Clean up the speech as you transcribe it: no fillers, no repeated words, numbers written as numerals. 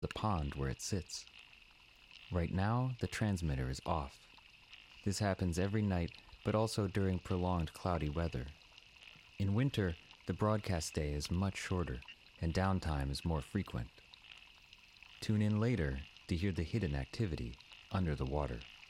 the pond where it sits. Right now, the transmitter is off. This happens every night, but also during prolonged cloudy weather. In winter, the broadcast day is much shorter, and downtime is more frequent. Tune in later to hear the hidden activity under the water.